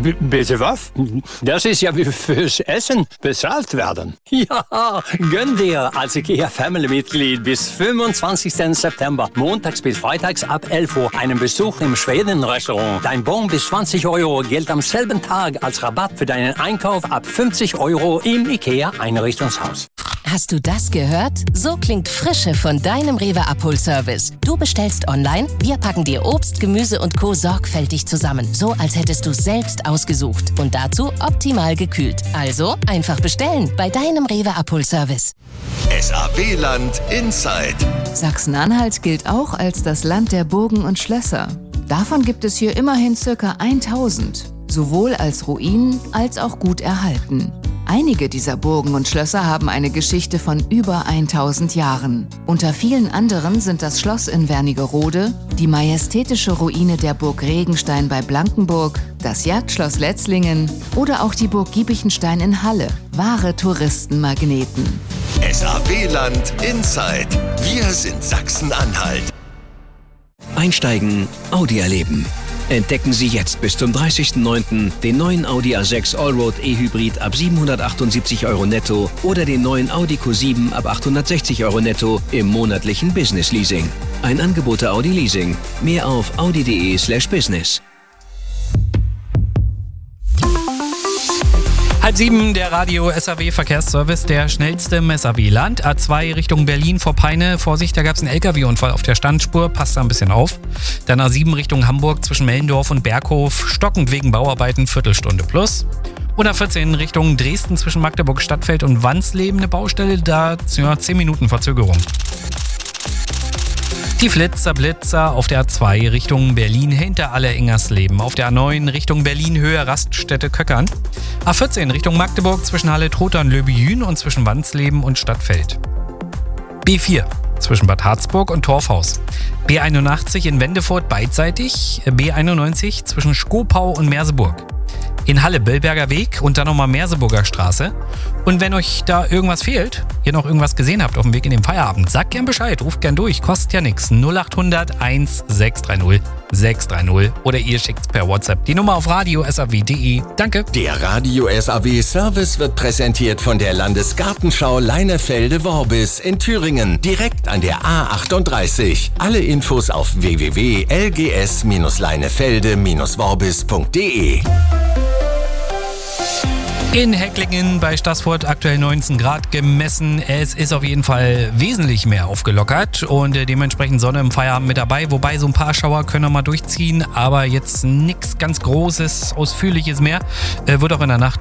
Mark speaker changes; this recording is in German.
Speaker 1: Bitte was? Das ist ja wie fürs Essen bezahlt werden. Ja, gönn dir als IKEA Family-Mitglied bis 25. September, montags bis freitags ab 11 Uhr, einen Besuch im Schweden-Restaurant. Dein Bon bis 20 Euro gilt am selben Tag als Rabatt für deinen Einkauf ab 50 Euro im IKEA-Einrichtungshaus.
Speaker 2: Hast du das gehört? So klingt Frische von deinem Rewe-Abholservice. Du bestellst online, wir packen dir Obst, Gemüse und Co. sorgfältig zusammen. So, als hättest du es selbst ausgesucht. Und dazu optimal gekühlt. Also einfach bestellen bei deinem Rewe-Abholservice.
Speaker 3: SAW-Land Inside.
Speaker 4: Sachsen-Anhalt gilt auch als das Land der Burgen und Schlösser. Davon gibt es hier immerhin ca. 1000. Sowohl als Ruinen als auch gut erhalten. Einige dieser Burgen und Schlösser haben eine Geschichte von über 1000 Jahren. Unter vielen anderen sind das Schloss in Wernigerode, die majestätische Ruine der Burg Regenstein bei Blankenburg, das Jagdschloss Letzlingen oder auch die Burg Giebichenstein in Halle. Wahre Touristenmagneten.
Speaker 3: SAW-Land Inside. Wir sind Sachsen-Anhalt.
Speaker 5: Einsteigen, Audi erleben. Entdecken Sie jetzt bis zum 30.09. den neuen Audi A6 Allroad E-Hybrid ab 778 Euro netto oder den neuen Audi Q7 ab 860 Euro netto im monatlichen Business Leasing. Ein Angebot der Audi Leasing. Mehr auf audi.de/business.
Speaker 6: 6:30, der Radio SAW Verkehrsservice, der schnellste im SAW-Land. A2 Richtung Berlin vor Peine. Vorsicht, da gab es einen LKW-Unfall auf der Standspur. Passt da ein bisschen auf. Dann A7 Richtung Hamburg zwischen Mellendorf und Berghof. Stockend wegen Bauarbeiten, Viertelstunde plus. Und A14 Richtung Dresden zwischen Magdeburg Stadtfeld und Wansleben eine Baustelle. Da 10 Minuten Verzögerung. Die Blitzer auf der A2 Richtung Berlin hinter Alle-Ingersleben. Auf der A9 Richtung Berlin Höhe Raststätte Köckern. A14 Richtung Magdeburg zwischen Halle-Trotha und Löbejün und zwischen Wansleben und Stadtfeld. B4 zwischen Bad Harzburg und Torfhaus. B81 in Wendefurt beidseitig. B91 zwischen Skopau und Merseburg. In Halle Billberger Weg und dann nochmal Merseburger Straße. Und wenn euch da irgendwas fehlt, ihr noch irgendwas gesehen habt auf dem Weg in den Feierabend, sagt gern Bescheid, ruft gern durch, kostet ja nichts. 0800 1630 630 oder ihr schickt's per WhatsApp die Nummer auf radio.saw.de. Danke.
Speaker 3: Der Radio SAW Service wird präsentiert von der Landesgartenschau Leinefelde-Worbis in Thüringen, direkt an der A38. Alle Infos auf www.lgs-leinefelde-worbis.de.
Speaker 6: In Hecklingen bei Staßfurt aktuell 19 Grad gemessen. Es ist auf jeden Fall wesentlich mehr aufgelockert und dementsprechend Sonne im Feierabend mit dabei. Wobei so ein paar Schauer können wir mal durchziehen, aber jetzt nichts ganz Großes, Ausführliches mehr. Wird auch in der Nacht